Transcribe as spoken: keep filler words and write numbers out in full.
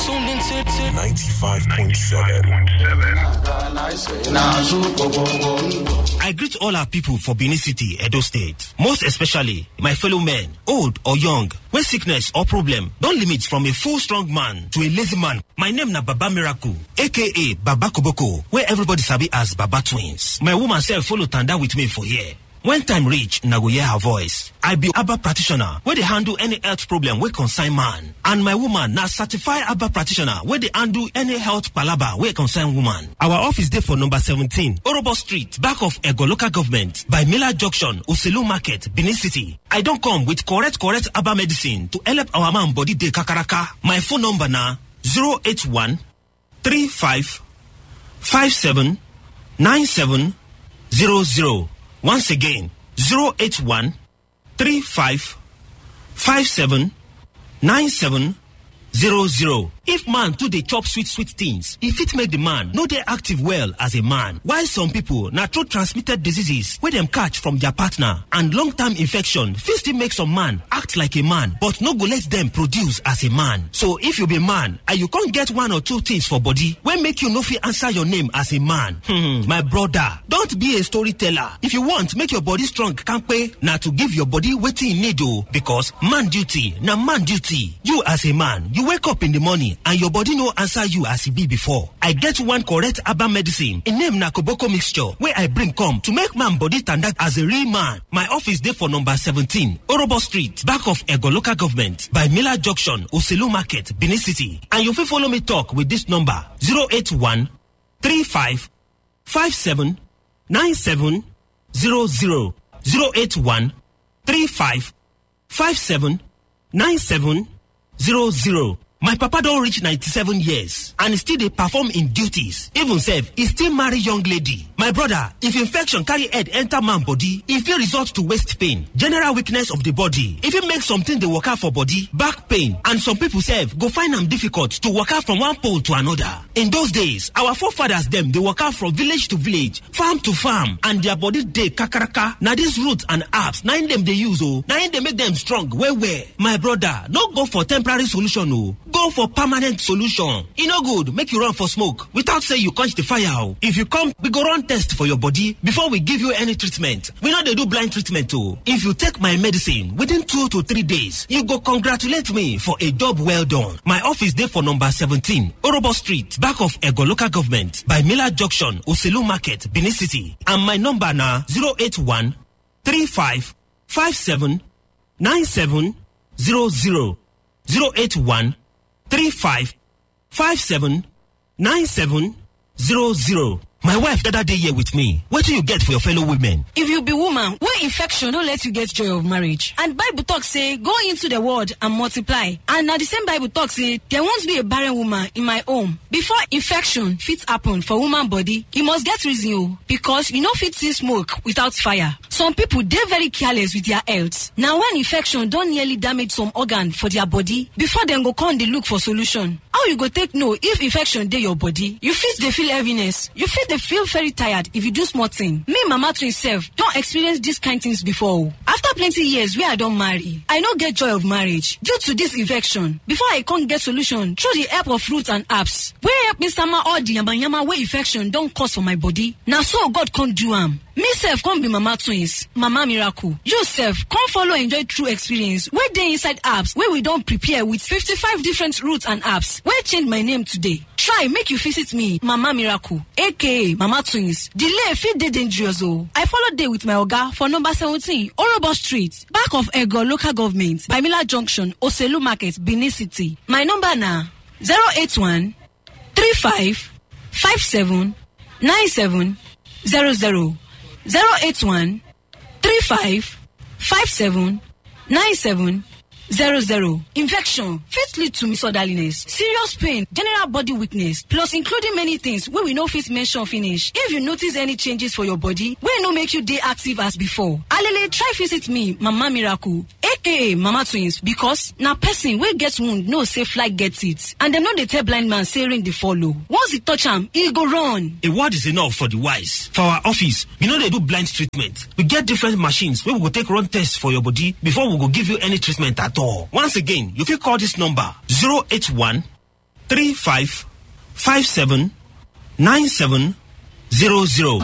tuned into ninety-five point seven. I greet all our people for Benin City, Edo State. Most especially my fellow men, old or young, when sickness or problem don't limit from a full strong man to a lazy man. My name na Baba Miracle, aka Baba Koboko, where everybody sabi as Baba Twins. My woman self follow Tanda with me for here. When time reach, na go hear her voice. I be Abba practitioner, where they handle any health problem wey concern man. And my woman na certified Abba practitioner, where they handle any health palaba wey concern woman. Our office dey for number seventeen, Orobo Street, back of Ego Local Government, by Miller Junction, Oselu Market, Benin City. I don't come with correct, correct Abba medicine to help our man body dey kakaraka. My phone number na zero eight one, three five, five seven, nine seven zero zero. Once again, zero eight one, three five, five seven, nine seven zero zero. If man too dey chop sweet sweet things, e fit make the man no dey active well as a man. While some people na through transmitted diseases wey dem catch from their partner and long-term infection fit still make some man act like a man but no go let them produce as a man. So if you be man and you can't get one or two things for body wey make you no fit answer your name as a man, hmm, my brother, don't be a storyteller. If you want make your body strong kampe, na to give your body wetin e need o, because man duty na man duty. You as a man, you wake up in the morning and your body no answer you as e be before. I get one correct Abba medicine. E name na Koboko mixture where I bring come to make man body tanda as a real man. My office dey for number seventeen, Orobo Street, back of Ego Local Government, by Miller Junction, Oselu Market, Benin City. And you fit follow me talk with this number zero eight one, three five, five seven, nine seven zero zero. zero eight one, three five, five seven, nine seven zero zero. My papa don't reach ninety-seven years and still they perform in duties. Even self, he still marry young lady. My brother, if infection carry head enter man body, if it result to waist pain, general weakness of the body, if it makes something they work out for body, back pain, and some people self go find them difficult to work out from one pole to another. In those days, our forefathers them they work out from village to village, farm to farm, and their body they kakaraka. Now these roots and herbs, nine them they use oh, nine they make them strong. Where where? My brother, no go for temporary solution oh. Go for permanent solution. E no good make you run for smoke without say you quench the fire. If you come, we go run test for your body before we give you any treatment. We know they do blind treatment too. If you take my medicine within two to three days, you go congratulate me for a job well done. My office there for number seventeen, Orobo Street, back of Ego Local Government, by Miller Junction, Oselu Market, Benin City. And my number na zero eight one, three five, five seven, nine seven zero zero. zero eight one, three five, five seven, nine seven zero zero. My wife that day here with me. What do you get for your fellow women? If you be woman, where infection don't let you get joy of marriage. And Bible talk say, go into the world and multiply. And now the same Bible talk say, there won't be a barren woman in my home. Before infection fit happen for woman body, you must get reason oh, because you know fit see smoke without fire. Some people they very careless with their health. Now when infection don't nearly damage some organ for their body, before them go come they look for solution. How you go take know if infection dey your body? You fit they feel heaviness. You fit they feel very tired if you do small thing. Me, Mama to himself, don't experience these kind things before. After plenty years where I don't marry, I no get joy of marriage due to this infection. Before I can't get solution through the help of fruits and herbs, where help me sama all the yama yama where infection don't cause for my body. Now so God can't do am. Me self can't be Mama Twins, Mama Miracle. You self can't follow enjoy true experience where they inside apps where we don't prepare with fifty-five different roots and apps. Where change my name today. Try make you visit me, Mama Miracle, aka Mama Twins. Delay fit dey dangerous oh. I follow day with my oga for number seventeen, Orobo Street, back of Ego Local Government, by Miller Junction, Oselu Market, Benin City. My number na zero eight one, three five, five seven, nine seven zero zero. zero eight one, three five, five seven, nine seven zero zero. Infection fit lead to misorderliness, serious pain, general body weakness, plus including many things wey we no fit mention finish. If you notice any changes for your body wey no make you dey active as before, alele try visit me, Mama Miracle, aka Mama Twins, because na person wey get wound know say fly get it, and dem no dey tell blind man say rain dey follow. Once e touch am, e go run. A word is enough for the wise. For our office, we no dey do blind treatment. We get different machines wey we go take run tests for your body before we go give you any treatment at all. Once again, you can call this number zero eight one, three five five seven nine seven zero zero.